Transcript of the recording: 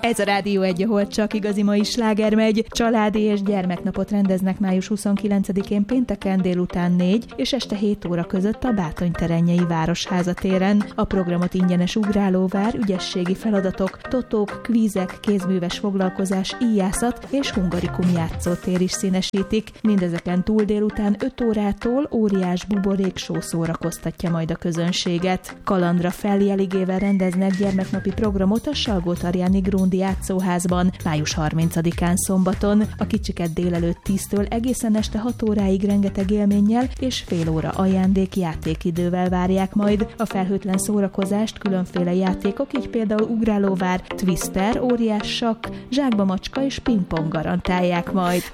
Ez a Rádió 1, ahol csak igazi mai sláger megy. Családi és gyermeknapot rendeznek május 29-én pénteken délután 4 és este 7 óra között a Bátony-Terennyei Városháza téren. A programot ingyenes ugrálóvár, ügyességi feladatok, totók, kvízek, kézműves foglalkozás, íjászat és hungarikum játszótér is színesítik. Mindezeken túl délután 5 órától óriás buborék show szórakoztatja majd a közönséget. Kalandra feljeligével rendeznek gyermeknapi programot a Salgótarjáni Gróndi játszóházban május 30-án szombaton. A kicsiket délelőtt 10-től egészen este 6 óráig rengeteg élménnyel és fél óra ajándék játékidővel várják majd. A felhőtlen szórakozást különféle játékok, így például ugrálóvár, twister, óriás sakk, zsákba macska és pingpong garantálják majd.